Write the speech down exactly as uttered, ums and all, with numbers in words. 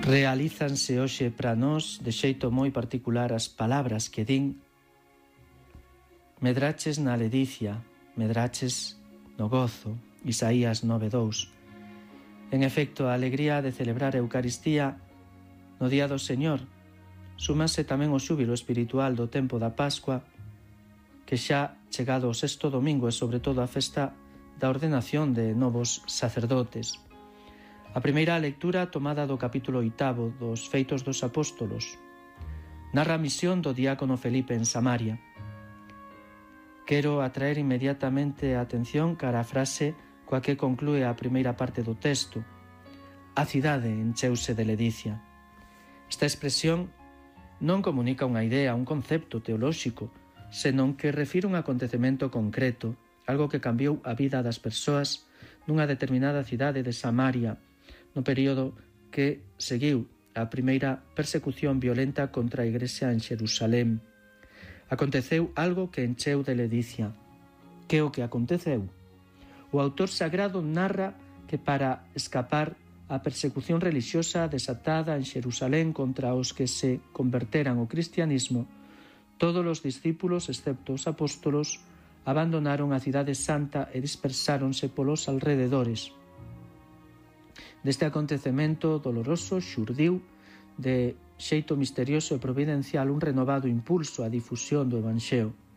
Realízanse hoxe para nós de xeito moi particular as palabras que din: medraches na ledicia, medraches no gozo. Isaías nove dous. En efecto, a alegría de celebrar a Eucaristía no Día do Señor súmase tamén o xúbilo espiritual do tempo da Pascua, que xa chegado o sexto domingo e sobre todo a festa da ordenación de novos sacerdotes. A primeira lectura, tomada do capítulo oitavo dos Feitos dos Apóstolos, narra a misión do diácono Felipe en Samaria. Quero atraer inmediatamente a atención cara a frase coa que conclúe a primeira parte do texto: a cidade encheuse de ledicia. Esta expresión non comunica unha idea, un concepto teolóxico, senón que refire un acontecemento concreto, algo que cambiou a vida das persoas nunha determinada cidade de Samaria, no período que seguiu a primeira persecución violenta contra a Igrexa en Xerusalén. Aconteceu algo que encheu de ledicia. Que o que aconteceu? O autor sagrado narra que para escapar á persecución relixiosa desatada en Xerusalén contra os que se converteran ao cristianismo, todos os discípulos, excepto os apóstolos, abandonaron a cidade santa e dispersáronse polos alrededores. Deste acontecemento doloroso xurdiu de xeito misterioso e providencial un renovado impulso á difusión do Evanxeo.